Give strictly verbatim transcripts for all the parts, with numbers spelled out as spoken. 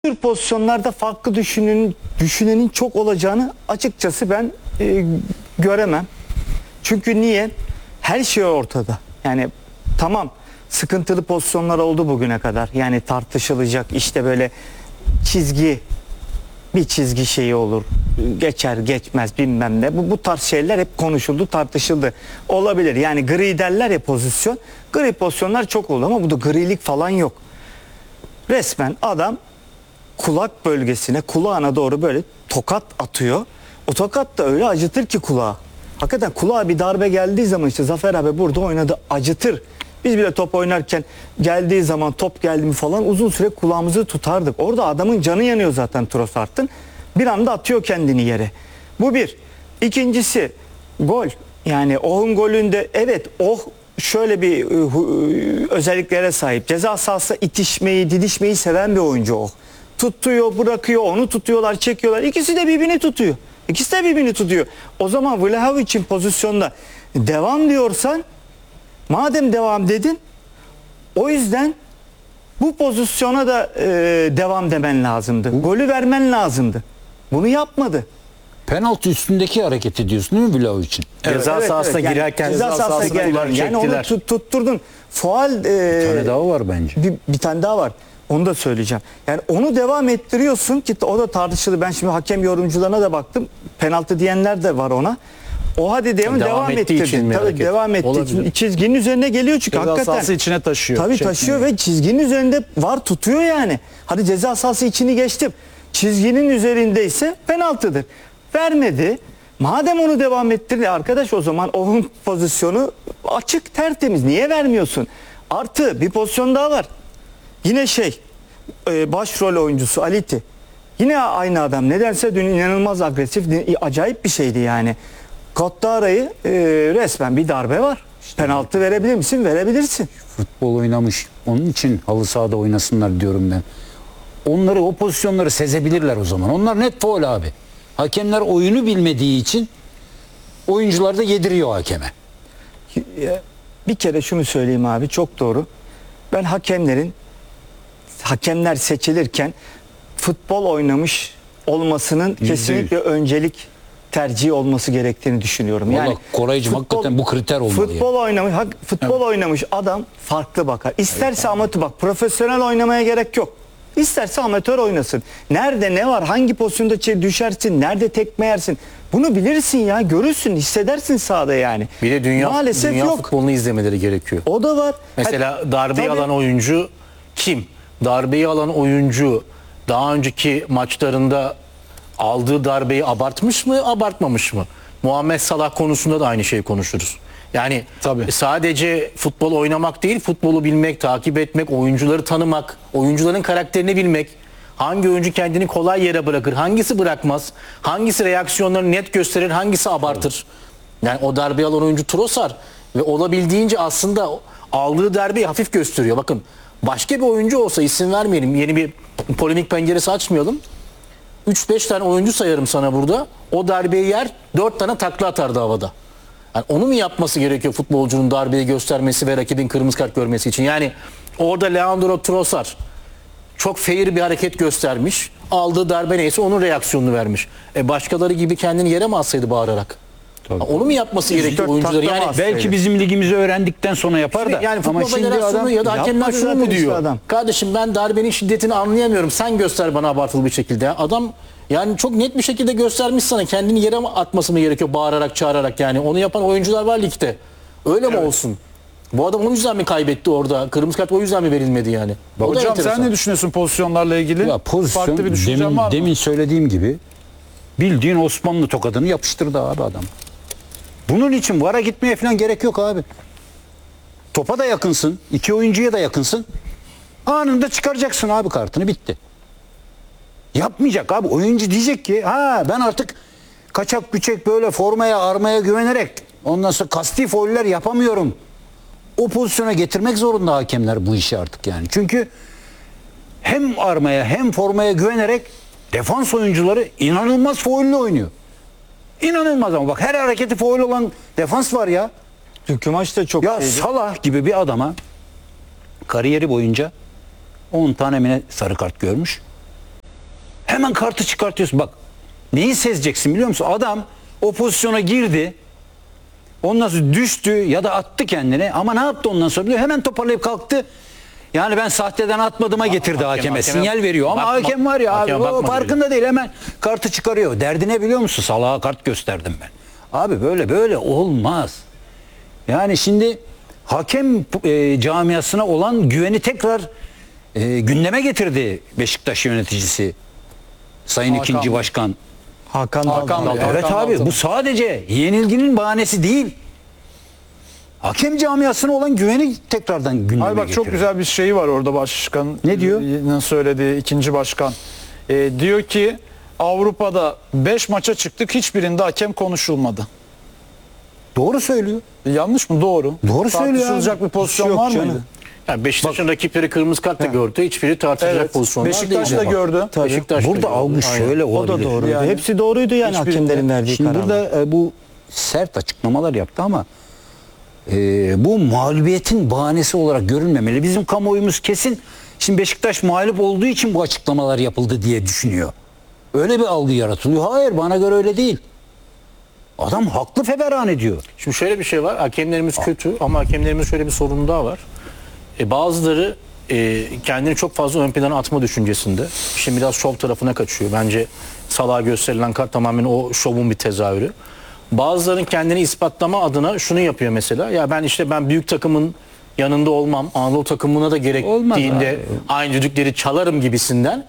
tür pozisyonlarda farklı düşünün, düşünenin çok olacağını açıkçası ben e, göremem. Çünkü niye? Her şey ortada. Yani tamam, sıkıntılı pozisyonlar oldu bugüne kadar. Yani tartışılacak, işte böyle çizgi, bir çizgi şeyi olur. Geçer geçmez bilmem ne. Bu, bu tarz şeyler hep konuşuldu, tartışıldı. Olabilir. Yani gri derler ya pozisyon. Gri pozisyonlar çok oldu ama burada grilik falan yok. Resmen adam kulak bölgesine, kulağına doğru böyle tokat atıyor. O tokat da öyle acıtır ki kulağa. Hakikaten kulağa bir darbe geldiği zaman, işte Zafer abi burada oynadı, acıtır. Biz bile top oynarken geldiği zaman, top geldi mi falan uzun süre kulağımızı tutardık. Orada adamın canı yanıyor zaten Trossard'ın. Bir anda atıyor kendini yere. Bu bir. İkincisi gol. Yani Oh'un golünde evet Oh şöyle bir özelliklere sahip. Ceza sahasında itişmeyi, didişmeyi seven bir oyuncu Oh. Tutuyor, bırakıyor, onu tutuyorlar, çekiyorlar. İkisi de birbirini tutuyor. İkisi de birbirini tutuyor. O zaman Vlahovic'in pozisyonda devam diyorsan, madem devam dedin, o yüzden bu pozisyona da e, devam demen lazımdı. Bu, Golü vermen lazımdı. Bunu yapmadı. Penaltı üstündeki hareket ediyorsun değil mi Vlahovic'in? Evet, ceza evet, sahasına evet. girerken yani, ceza sahasına girerken yani onu tut, tutturdun. Faul e, bir tane daha var bence. Bir, bir tane daha var. Onu da söyleyeceğim. Yani onu devam ettiriyorsun ki o da tartışıldı. Ben şimdi hakem yorumcularına da baktım. Penaltı diyenler de var ona. O hadi devam, devam, devam ettirdi. Tabii devam etti. Çizginin üzerine geliyor çünkü ceza hakikaten. Ceza sahası içine taşıyor. Tabii Çekmiyor. taşıyor ve çizginin üzerinde var, tutuyor yani. Hadi ceza sahası içini geçtim. Çizginin üzerindeyse penaltıdır. Vermedi. Madem onu devam ettirdi arkadaş, o zaman onun pozisyonu açık, tertemiz. Niye vermiyorsun? Artı bir pozisyon daha var. Yine şey, başrol oyuncusu Aliti. Yine aynı adam. Nedense dün inanılmaz agresif, acayip bir şeydi yani. Kottara'yı e, resmen bir darbe var. İşte penaltı verebilir misin? Verebilirsin. Futbol oynamış. Onun için halı sahada oynasınlar diyorum ben. Onları, o pozisyonları sezebilirler o zaman. Onlar net faul abi. Hakemler oyunu bilmediği için oyuncular da yediriyor hakeme. Bir kere şunu söyleyeyim abi, çok doğru. Ben hakemlerin hakemler seçilirken futbol oynamış olmasının kesinlikle öncelik tercih olması gerektiğini düşünüyorum. Vallahi yani Koraycığım, futbol, hakikaten bu kriter olmalı. Futbol yani. oynamış, futbol evet. oynamış adam farklı bakar. İsterse evet, amatör, bak profesyonel oynamaya gerek yok. İsterse amatör oynasın. Nerede ne var, hangi pozisyonda düşersin, nerede tekme yersin, bunu bilirsin ya, görürsün, hissedersin sahada yani. Bir de dünya, maalesef dünya yok. futbolunu izlemeleri gerekiyor. O da var. Mesela Hadi, darbeyi tabii. alan oyuncu kim? Darbeyi alan oyuncu daha önceki maçlarında aldığı darbeyi abartmış mı, abartmamış mı? Muhammed Salah konusunda da aynı şeyi konuşuruz. Yani tabii, sadece futbol oynamak değil, futbolu bilmek, takip etmek, oyuncuları tanımak, oyuncuların karakterini bilmek. Hangi oyuncu kendini kolay yere bırakır, hangisi bırakmaz, hangisi reaksiyonlarını net gösterir, hangisi abartır. Yani o darbeyi alan oyuncu Trossard ve olabildiğince aslında aldığı darbeyi hafif gösteriyor. Bakın, başka bir oyuncu olsa, isim vermeyelim, yeni bir polemik penceresi açmayalım. üç beş tane oyuncu sayarım sana burada. O darbeyi yer, dört tane takla atardı havada. Yani onu mu yapması gerekiyor futbolcunun, darbeyi göstermesi ve rakibin kırmızı kart görmesi için? Yani orada Leandro Trossard çok fair bir hareket göstermiş. Aldığı darbe neyse onun reaksiyonunu vermiş. E başkaları gibi kendini yere mi atsaydı bağırarak? Tabii. Onu mu yapması gerekiyor oyuncuları? Yani belki bizim ligimizi öğrendikten sonra yapar da. Yani futbol ama şimdi federasyonu adam ya da hakemler şunu mu diyor? Adam. Kardeşim ben darbenin şiddetini anlayamıyorum. Sen göster bana abartılı bir şekilde. Adam yani çok net bir şekilde göstermiş sana. Kendini yere atması mı gerekiyor bağırarak, çağırarak yani? Onu yapan oyuncular var ligde. Öyle evet. mi olsun? Bu adam o yüzden mi kaybetti orada? Kırmızı kart o yüzden mi verilmedi yani? Bak, hocam sen ne düşünüyorsun pozisyonlarla ilgili? Ya pozisyon, farklı bir düşüncen demin, var mı? Demin söylediğim gibi bildiğin Osmanlı tokadını yapıştırdı abi adam. Bunun için V A R'a gitmeye falan gerek yok abi. Topa da yakınsın, iki oyuncuya da yakınsın. Anında çıkaracaksın abi kartını, bitti. Yapmayacak abi. Oyuncu diyecek ki ha ben artık kaçak güçek böyle formaya, armaya güvenerek ondan sonra kasti fauller yapamıyorum. O pozisyona getirmek zorunda hakemler bu işi artık yani. Çünkü hem armaya hem formaya güvenerek defans oyuncuları inanılmaz faulle oynuyor. İnanılmaz ama bak her hareketi faul olan defans var ya. Dünkü maçta çok Ya şeydi. Salah gibi bir adama kariyeri boyunca on tane mi sarı kart görmüş. Hemen kartı çıkartıyorsun. Bak neyi sezeceksin biliyor musun? Adam o pozisyona girdi. Ondan sonra düştü ya da attı kendini. Ama ne yaptı ondan sonra biliyor musun? Hemen toparlayıp kalktı. Yani ben sahteden atmadığıma getirdi hakem- hakeme. hakeme Sinyal veriyor ama bakma- hakem var ya abi hakeme o bakmadı farkında değil, hemen kartı çıkarıyor. Derdi ne biliyor musun? Salaha kart gösterdim ben. Abi böyle böyle olmaz. Yani şimdi hakem e, camiasına olan güveni tekrar e, gündeme getirdi Beşiktaş yöneticisi. Sayın Hakan ikinci Bey. başkan. Hakan, Hakan Daldan. Bey. Evet Hakan abi Altan. bu sadece yenilginin bahanesi değil. Hakem camiasına olan güveni tekrardan gündeme Ay bak getiriyor. çok güzel bir şey var orada başkan. Ne diyor? Söylediği ikinci başkan. Ee, diyor ki Avrupa'da beş maça çıktık, hiçbirinde hakem konuşulmadı. Doğru söylüyor. Yanlış mı? Doğru. Doğru söylüyor Tartışılacak abi. bir pozisyon Yok var canım. mıydı? Yani Beşiktaş'ın rakipleri kırmızı kart da gördü. Hiçbiri tartışacak Evet. pozisyonlar Beşiktaş da değildi. gördü. Tabii. Beşiktaş da Burada gördü. algı Aynen. şöyle O da olabilir. doğruydu. Yani Hepsi doğruydu yani hiçbirinde- hakemlerin verdiği Şimdi kararlar. burada e, bu sert açıklamalar yaptı ama e, bu mağlubiyetin bahanesi olarak görülmemeli. Bizim kamuoyumuz kesin şimdi Beşiktaş mağlup olduğu için bu açıklamalar yapıldı diye düşünüyor. Öyle bir algı yaratılıyor. Hayır, bana göre öyle değil. Adam haklı feveran ediyor. Şimdi şöyle bir şey var. Hakemlerimiz kötü ama hakemlerimiz şöyle bir sorun daha var. E, bazıları e, kendini çok fazla ön plana atma düşüncesinde. Şimdi biraz şov tarafına kaçıyor. Bence Salah'a gösterilen kart tamamen o şovun bir tezahürü. Bazıların kendini ispatlama adına şunu yapıyor mesela. Ya ben işte ben büyük takımın yanında olmam. Anadolu takımına da gerektiğinde abi. aynı düdükleri çalarım gibisinden.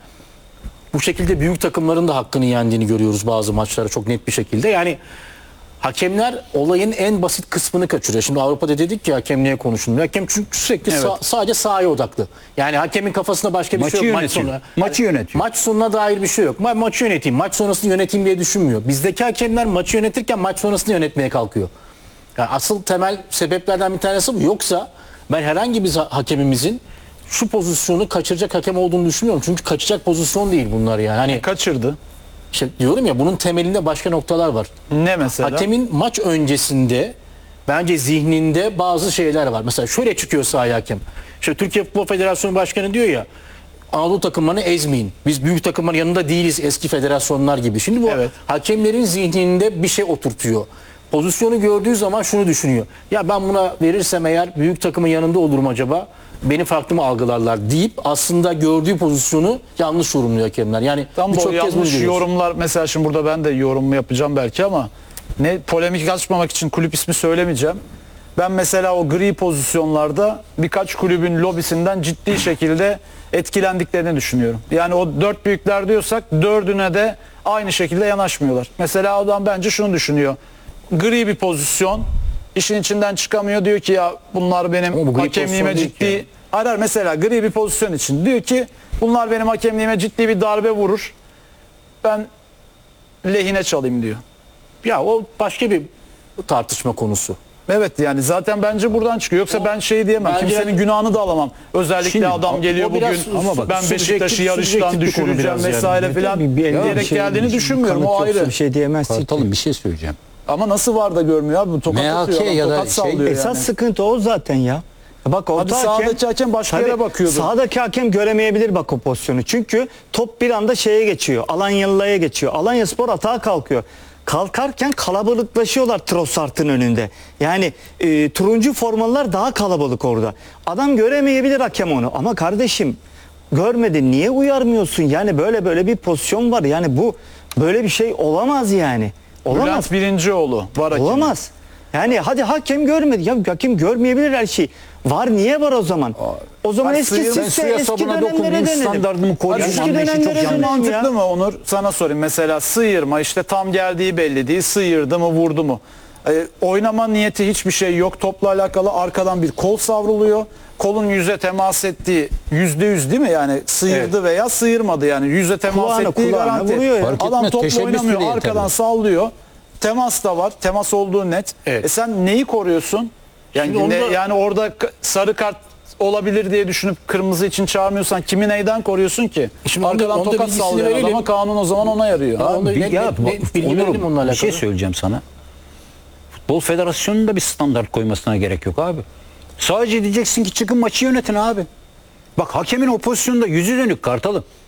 Bu şekilde büyük takımların da hakkını yendiğini görüyoruz bazı maçlarda çok net bir şekilde. Yani hakemler olayın en basit kısmını kaçırıyor. Şimdi Avrupa'da dedik ki hakemliğe konuşulmuyor. Hakem çünkü sürekli Evet. sa- sadece sahaya odaklı. Yani hakemin kafasında başka bir Maçı şey yok. Maç yönetiyor. sonu. Maçı yönetiyor. Maç sonuna dair bir şey yok. Ma- maçı yöneteyim, maç sonrasını yöneteyim diye düşünmüyor. Bizdeki hakemler maçı yönetirken maç sonrasını yönetmeye kalkıyor. Yani asıl temel sebeplerden bir tanesi bu. Yoksa ben herhangi bir za- hakemimizin şu pozisyonu kaçıracak hakem olduğunu düşünmüyorum. Çünkü kaçacak pozisyon değil bunlar yani. Hani Kaçırdı. işte diyorum ya bunun temelinde başka noktalar var. Ne mesela? Hakemin maç öncesinde bence zihninde bazı şeyler var. Mesela şöyle çıkıyor sahaya hakem. İşte Türkiye Futbol Federasyonu Başkanı diyor ya Anadolu takımlarını ezmeyin. Biz büyük takımların yanında değiliz eski federasyonlar gibi. Şimdi bu Evet. hakemlerin zihninde bir şey oturtuyor. Pozisyonu gördüğü zaman şunu düşünüyor. Ya ben buna verirsem eğer büyük takımın yanında olurum acaba? Beni farklı mı algılarlar deyip aslında gördüğü pozisyonu yanlış yorumluyor hakemler. Yani Tam da o birçok kez bunu yanlış görüyoruz. yorumlar, mesela şimdi burada ben de yorum yapacağım belki ama ne polemik açmamak için kulüp ismi söylemeyeceğim. Ben mesela o gri pozisyonlarda birkaç kulübün lobisinden ciddi şekilde etkilendiklerini düşünüyorum. Yani o dört büyükler diyorsak dördüne de aynı şekilde yanaşmıyorlar. Mesela adam bence şunu düşünüyor. Gri bir pozisyon, işin içinden çıkamıyor, diyor ki ya bunlar benim Ama bu gri hakemliğime pozisyon değil ki ciddi yani. arar, mesela gri bir pozisyon için diyor ki bunlar benim hakemliğime ciddi bir darbe vurur, ben lehine çalayım diyor. Ya o başka bir tartışma konusu. Evet, yani zaten bence buradan çıkıyor. Yoksa O- ben şey diyemem. bence- Kimsenin günahını da alamam. Özellikle Şimdi adam o- geliyor o biraz bugün ama bak, ben subjektif- Beşiktaş'ı yarıştan subjektif bir konu düşüreceğim biraz yani. vesaire filan Tabii bir elde diyerek bir şey- geldiğini bir düşünmüyorum. O kanıt yoksa ayrı. Bir şey diyemezsin ki. Kartalım bir şey söyleyeceğim. Ama nasıl var da görmüyor abi? Tokat M H K atıyor adam, ya da tokat şey- sallıyor Esas yani. sıkıntı o zaten ya. Bak orta Abi sahadaki hakem başka Tabii, yere bakıyordu. Sahadaki hakem göremeyebilir bak o pozisyonu. Çünkü top bir anda şeye geçiyor. Alanyalı'ya geçiyor. Alanyaspor atağa kalkıyor. Kalkarken kalabalıklaşıyorlar Trossard'ın önünde. Yani e, turuncu formalılar daha kalabalık orada. Adam göremeyebilir hakem onu. Ama kardeşim görmedi, niye uyarmıyorsun? Yani böyle böyle bir pozisyon var. Yani bu böyle bir şey olamaz yani. Olamaz. Bülent Birincioğlu var hakem. Olamaz. Yani hadi hakem görmedi. Ya hakem görmeyebilir her şeyi. Var, niye var o zaman? O zaman Bak, eski sıyır- Ben sistem, suya eski sabuna dönemlere dokunmayayım, dönelim. standartımı koruyayım. Eski anlayışı çok dönemlere yanlış. dönelim Mantıklı ya. mı Onur? Sana sorayım. Mesela sıyırma, işte tam geldiği belli değil. Sıyırdı mı, vurdu mu? Ee, oynama niyeti hiçbir şey yok. Topla alakalı arkadan bir kol savruluyor. Kolun yüze temas ettiği yüzde yüz değil mi? Yani sıyırdı veya sıyırmadı, yani yüze temas Kulağına, ettiği kulağına garanti. vuruyor ya. Fark Adam etmez, topla teşebbüs oynamıyor, bile arkadan yeterli. sallıyor. Temas da var. Temas olduğu net. Evet. E sen neyi koruyorsun? Yani Şimdi onu ne- da- yani orada k- sarı kart olabilir diye düşünüp kırmızı için çağırmıyorsan kimi neyden koruyorsun ki? Şimdi onda- Arkadan onda tokat bilgisini sallayan verelim. adama kanun o zaman ona yarıyor. Abi, Onda Bir- net- ya net- bak, net bilgi Onur'um, verelim onunla bir şey alakalı. söyleyeceğim sana. Futbol Federasyonu'nun da bir standart koymasına gerek yok abi. Sadece diyeceksin ki çıkın maçı yönetin abi. Bak hakemin o pozisyonda yüzü dönük Kartalım.